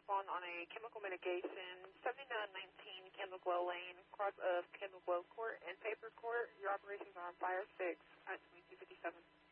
respond on a chemical mitigation, 7919 Candle Glow Lane, cross of Candle Glow Court and Paper Court. Your operations are on fire 6 at 2257.